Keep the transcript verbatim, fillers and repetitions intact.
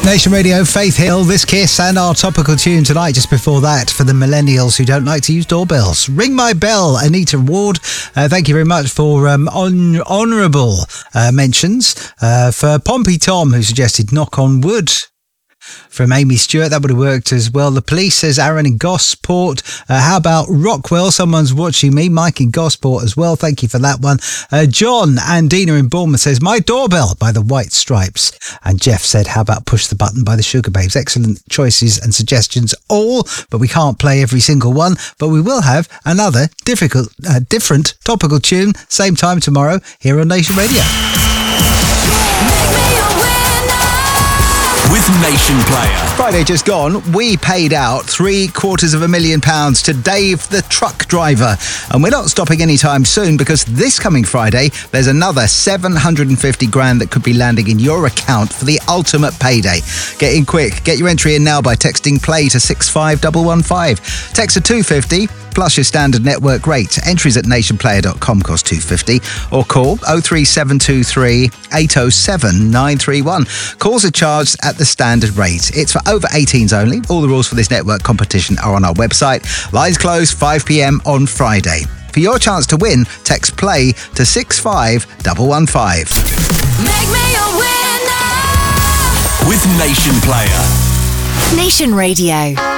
Nation Radio, Faith Hill, This Kiss, and our topical tune tonight. Just before that, for the millennials who don't like to use doorbells, Ring My Bell, Anita Ward. Uh, thank you very much for um, on, honourable uh, mentions. Uh, for Pompey Tom, who suggested Knock on Wood. From Amy Stewart, that would have worked as well. The Police says Aaron in Gosport. Uh, how about Rockwell? Someone's watching me. Mike in Gosport as well. Thank you for that one. Uh, John and Dina in Bournemouth says My Doorbell by the White Stripes. And Jeff said, how about Push the Button by the Sugar Babes? Excellent choices and suggestions all, but we can't play every single one. But we will have another difficult, uh, different topical tune same time tomorrow here on Nation Radio. With Nation Player. Friday just gone, we paid out three quarters of a million pounds to Dave the truck driver. And we're not stopping anytime soon, because this coming Friday, there's another seven hundred fifty grand that could be landing in your account for the ultimate payday. Get in quick. Get your entry in now by texting play to six five one one five. Text to two fifty plus your standard network rate. Entries at nation player dot com cost two fifty, or call oh three seven two three eight oh seven nine three one. Calls are charged at the standard rate. It's for over eighteens only. All the rules for this network competition are on our website. Lines close five p.m. on Friday. For your chance to win, text play to six five one one five. Make me a winner with Nation Player. Nation Radio.